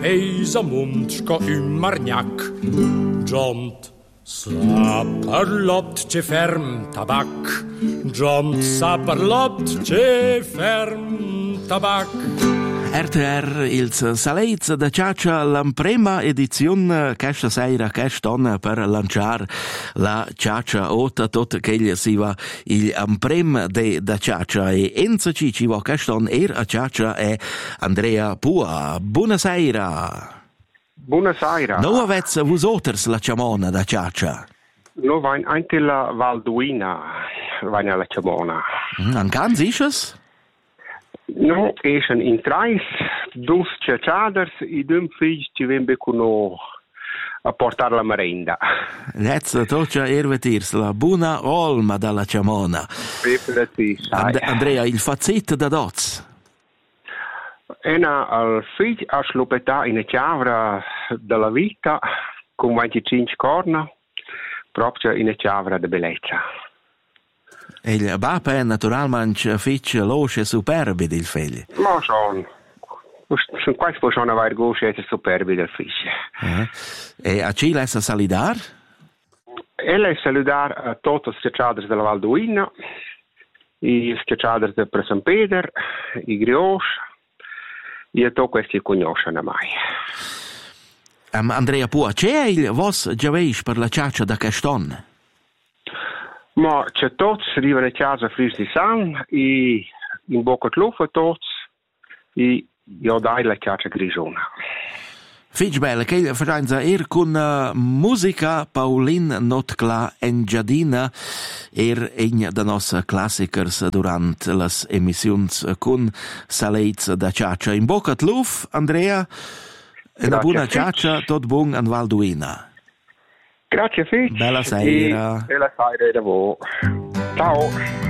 Peisamund sco Margnac, Jont saperlot c'è ferm tabac, Jont saperlot c'è ferm tabac. RTR ils Saleiz da Ciaccia l'amprema edizione questa sera quest'anno per lanciare la Ciaccia Ota tot che si va il amprem de da Ciaccia e enza ci va quest'anno a Ciaccia è Andrea Pua. Buonasera. Buonasera. No avete vosotros la Ciamona da Ciaccia? No, vain anche la Valduina vain alla Ciamona. Ancan siches? No, esce in trais, dus ciacciaders, i due figli ci vengono con a portare la merenda. Lezza toccia ervetirs la buona olma dalla Ciamona. Andrea, il fazzet da doz. Ena al figlio a slopetà in chiavra della vita con 25 corna, proprio in chiavra di bellezza. E il Bapa è naturalmente fece loce superbi del figlio. Ma sono quasi possono avere goce superbi del figlio. E a chi lessa salidar? E lei saludar a tutti i schiacciaders della Valduina, i schiacciaders di San Peter, i Grios, e a tutti questi che conoscono mai. Andrea Pua, c'è il vos giaveis per la ciaccia da Caston? Ma c'è tutti arrivano a casa fris di San, e in bocca di lufa tutti, e io dai la ciaccia grigiona. Fitch belle, che faranza con musica Paulin Notkla Engiadina in da nostra classicers durante las emissioni con Saleiz da Ciaccia. In bocca di luf, Andrea, e una buona ciaccia, tot buon an Valduina. Grazie Fitch. Bella sera. Bella sera da voi. Ciao.